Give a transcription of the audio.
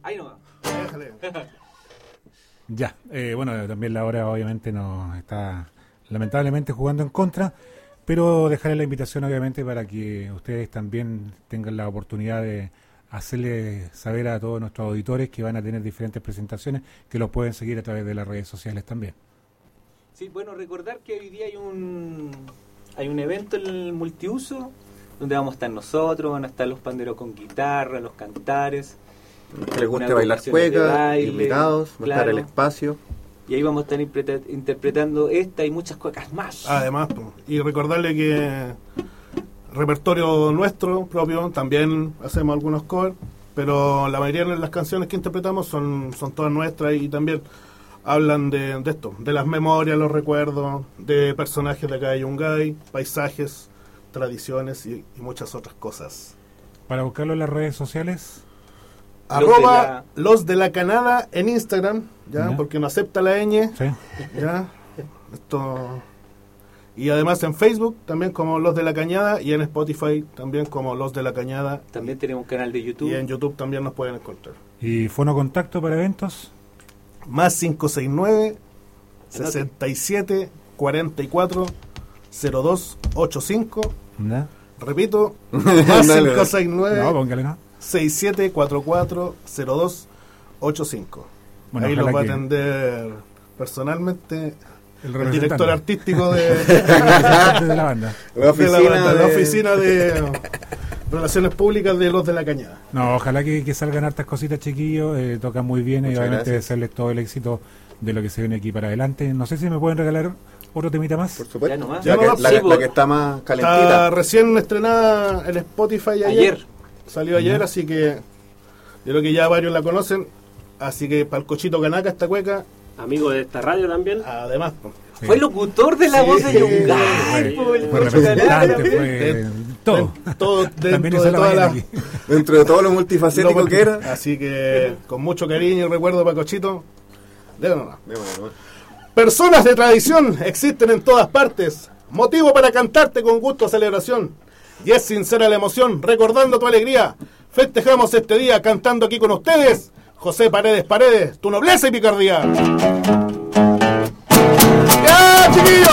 Ahí no. Déjale. Ya, bueno, también la hora obviamente nos está lamentablemente jugando en contra, pero dejarle la invitación obviamente para que ustedes también tengan la oportunidad de hacerle saber a todos nuestros auditores que van a tener diferentes presentaciones, que los pueden seguir a través de las redes sociales también. Sí, bueno, recordar que hoy día hay un evento en el multiuso donde vamos a estar nosotros, van a estar los panderos con guitarra, los cantares, que les guste bailar cueca, invitados, va a estar el espacio. Y ahí vamos a estar interpretando esta y muchas cuecas más. Además, y recordarle que repertorio nuestro propio, también hacemos algunos covers, pero la mayoría de las canciones que interpretamos son todas nuestras y también hablan de esto, de las memorias, los recuerdos, de personajes de acá de Yungay, paisajes, tradiciones y muchas otras cosas. Para buscarlo en las redes sociales, Los de la Canada en Instagram, ¿ya? Porque no acepta la ñ, sí. ¿Ya? Esto. Y además en Facebook también como Los de la Cañada y en Spotify también como Los de la Cañada. También tenemos un canal de YouTube. Y en YouTube también nos pueden encontrar. ¿Y fono contacto para eventos? Más 569 67 44 02 85. ¿No? Repito, más 569 No, póngale, ¿no? 6744-0285. Bueno, ahí lo va a que atender personalmente el representante. director artístico de la banda. La oficina de Relaciones Públicas de Los de la Cañada. No, ojalá que salgan hartas cositas, chiquillos. Tocan muy bien. Muchas y obviamente gracias. desearles todo el éxito de lo que se viene aquí para adelante. No sé si me pueden regalar otro temita más. Por supuesto. Ya nomás. La que está más Está calentita. recién estrenada en Spotify ayer. Salió ayer, Ya. así que yo creo que ya varios la conocen. Así que para el Cochito Canaca, esta cueca, Amigo de esta radio también. además. Pues. Sí. Fue locutor de la Sí. voz de Yungay. Fue representante, fue todo. Todo También dentro hizo de la toda mañana la... aquí. Dentro de todo lo multifacético que era. Así que con mucho cariño y recuerdo para Cochito. Déjalo nomás. Démosle. Personas de tradición existen en todas partes. Motivo para cantarte con gusto celebración. Y es sincera la emoción, recordando tu alegría. Festejamos este día cantando aquí con ustedes. José Paredes, tu nobleza y picardía. ¡Ya, chiquillos!